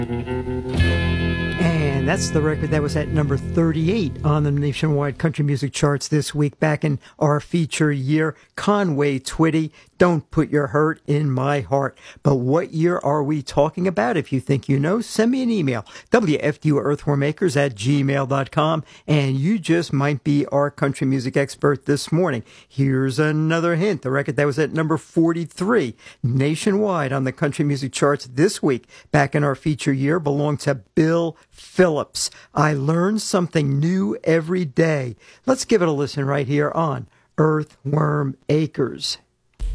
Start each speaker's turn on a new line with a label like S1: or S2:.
S1: And that's the record that was at number 38 on the nationwide country music charts this week, back in our feature year. Conway Twitty, Don't Put Your Hurt in My Heart. But what year are we talking about? If you think you know, send me an email, wfuearthwormakers@gmail.com, and you just might be our country music expert this morning. Here's another hint. The record that was at number 43 nationwide on the country music charts this week, back in our feature year, belonged to Bill Phillips. I learn something new every day. Let's give it a listen right here on Earthworm Acres.